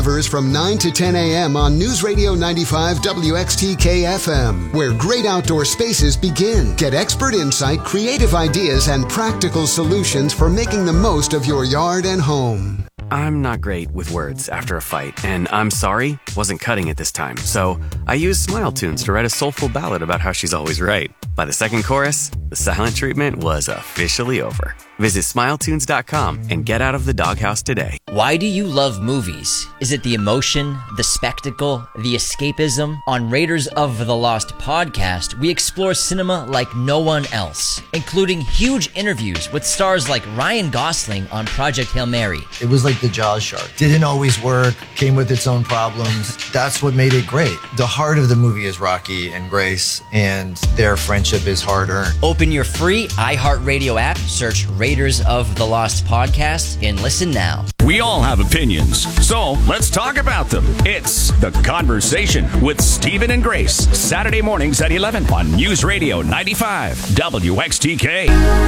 From 9 to 10 a.m. on News Radio 95 WXTK FM, where great outdoor spaces begin. Get expert insight, creative ideas, and practical solutions for making the most of your yard and home. I'm not great with words after a fight, and I'm sorry wasn't cutting it this time. So I used Smile Tunes to write a soulful ballad about how she's always right. By the second chorus, the silent treatment was officially over. Visit SmileTunes.com and get out of the doghouse today. Why do you love movies? Is it the emotion, the spectacle, the escapism? On Raiders of the Lost podcast, we explore cinema like no one else, including huge interviews with stars like Ryan Gosling on Project Hail Mary. It was like the Jaws shark. Didn't always work, came with its own problems. That's what made it great. The heart of the movie is Rocky and Grace, and their friendship is hard-earned. Open your free iHeartRadio app, search Raiders of the Lost podcast, and listen now. We all have opinions, so let's talk about them. It's The Conversation with Stephen and Grace, Saturday mornings at 11 on News Radio 95 WXTK.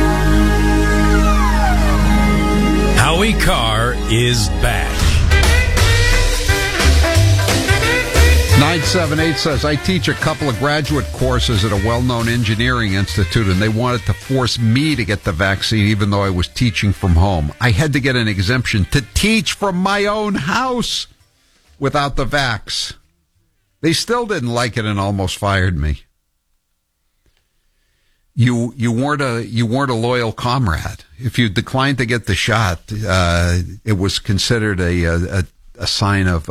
Howie Carr is back. 978 says, I teach a couple of graduate courses at a well-known engineering institute, and they wanted to force me to get the vaccine even though I was teaching from home. I had to get an exemption to teach from my own house without the vax. They still didn't like it and almost fired me. You weren't a loyal comrade. If you declined to get the shot, it was considered a sign of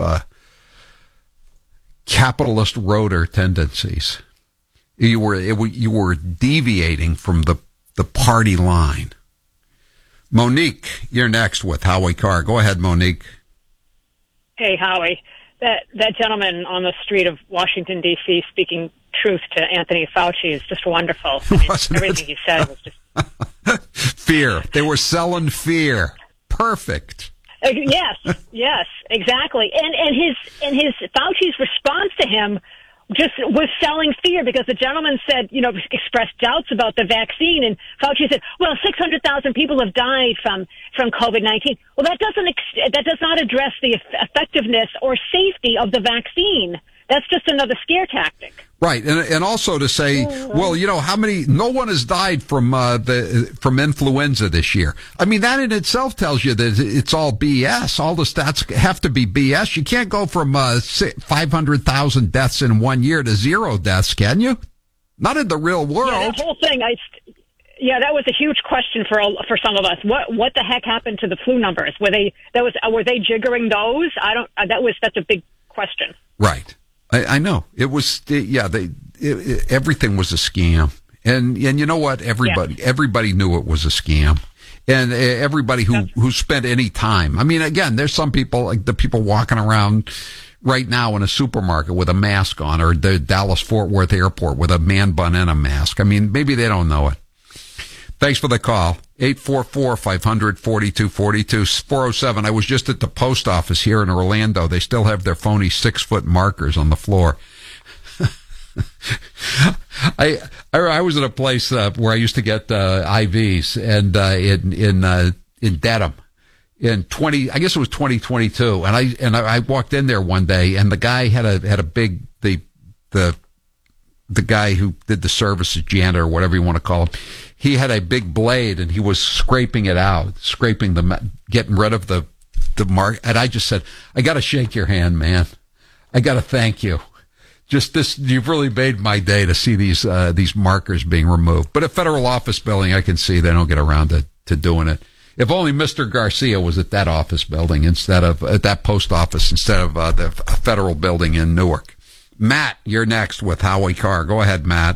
capitalist rotor tendencies. You were deviating from the party line. Monique, you're next with Howie Carr. Go ahead, Monique. Hey, Howie. That gentleman on the street of Washington, D.C. speaking truth to Anthony Fauci is just wonderful. I mean, everything he said was just... Fear. They were selling fear. Perfect. Yes, exactly. And his Fauci's response to him just was selling fear, because the gentleman said, expressed doubts about the vaccine, and Fauci said, well, 600,000 people have died from COVID-19. Well, that does not address the effectiveness or safety of the vaccine. That's just another scare tactic. Right, and also to say, well, no one has died from influenza this year. I mean, that in itself tells you that it's all BS. All the stats have to be BS. You can't go from 500,000 deaths in 1 year to 0 deaths, can you? Not in the real world. Yeah, that whole thing, that was a huge question for some of us. What the heck happened to the flu numbers? Were they jiggering those? That's a big question. Right. I know it was. Everything was a scam, and you know what? Everybody knew it was a scam, and everybody who spent any time. I mean, again, there's some people, like the people walking around right now in a supermarket with a mask on, or the Dallas Fort Worth airport with a man bun and a mask. I mean, maybe they don't know it. Thanks for the call. 844-500-4242, 407. I was just at the post office here in Orlando. They still have their phony 6-foot markers on the floor. I was at a place where I used to get IVs, and in Dedham in I guess it was 2022, and I walked in there one day, and the guy had a big the guy who did the service, janitor or whatever you want to call him. He had a big blade, and he was scraping it out, getting rid of the mark. And I just said, I got to shake your hand, man. I got to thank you. Just this, you've really made my day to see these markers being removed. But a federal office building, I can see they don't get around to doing it. If only Mr. Garcia was at that office building instead of at that post office instead of the federal building in Newark. Matt, you're next with Howie Carr. Go ahead, Matt.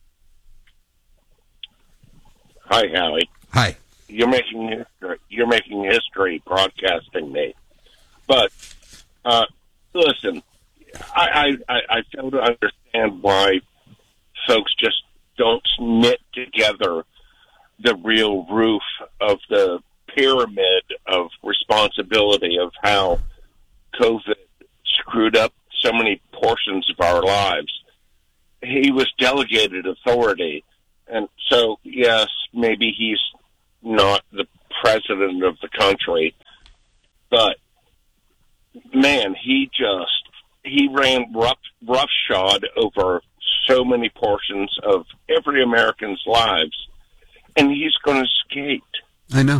Hi, Howie. Hi. You're making history broadcasting me. But listen, I fail to understand why folks just don't knit together the real roof of the pyramid of responsibility of how COVID screwed up so many portions of our lives. He was delegated authority. And so, yes, maybe he's not the president of the country, but man, he ran roughshod over so many portions of every American's lives, and he's going to skate. I know.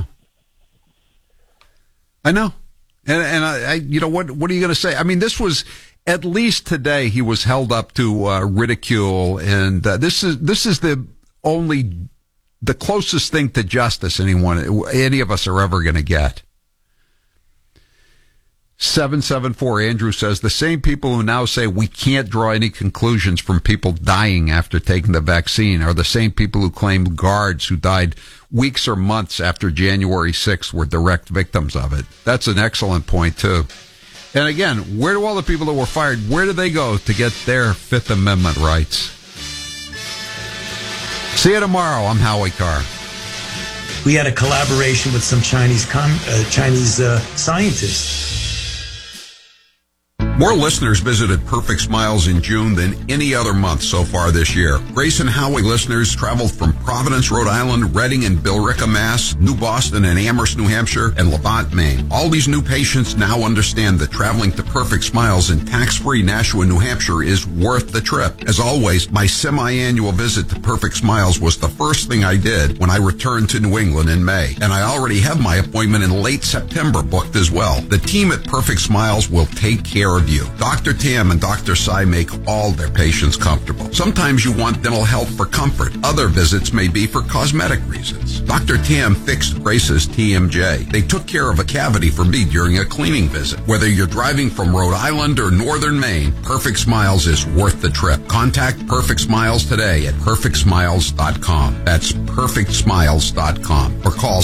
And I you know, what are you going to say? I mean, this was, at least today, he was held up to ridicule, and this is the closest thing to justice any of us are ever going to get. 774 Andrew says, the same people who now say we can't draw any conclusions from people dying after taking the vaccine are the same people who claim guards who died weeks or months after January 6th were direct victims of it. That's an excellent point, too. And again, where do all the people that were fired, where do they go to get their Fifth Amendment rights? See you tomorrow. I'm Howie Carr. We had a collaboration with some Chinese scientists. More listeners visited Perfect Smiles in June than any other month so far this year. Grace and Howie listeners traveled from Providence, Rhode Island, Reading and Billerica, Mass., New Boston and Amherst, New Hampshire, and Levant, Maine. All these new patients now understand that traveling to Perfect Smiles in tax-free Nashua, New Hampshire is worth the trip. As always, my semi-annual visit to Perfect Smiles was the first thing I did when I returned to New England in May. And I already have my appointment in late September booked as well. The team at Perfect Smiles will take care of you. Dr. Tam and Dr. Sai make all their patients comfortable. Sometimes you want dental health for comfort. Other visits may be for cosmetic reasons. Dr. Tam fixed Grace's TMJ. They took care of a cavity for me during a cleaning visit. Whether you're driving from Rhode Island or Northern Maine, Perfect Smiles is worth the trip. Contact Perfect Smiles today at perfectsmiles.com. That's perfectsmiles.com. Or call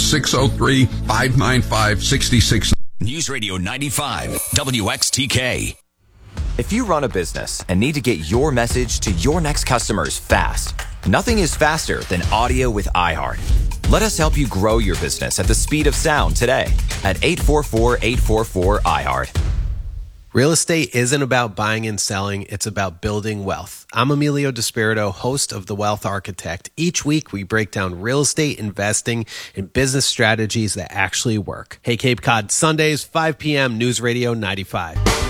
603-595-66. News Radio 95, WXTK. If you run a business and need to get your message to your next customers fast, nothing is faster than audio with iHeart. Let us help you grow your business at the speed of sound today at 844-844-iHeart. Real estate isn't about buying and selling, it's about building wealth. I'm Emilio Despirito, host of The Wealth Architect. Each week, we break down real estate investing and business strategies that actually work. Hey, Cape Cod, Sundays, 5 p.m., News Radio 95.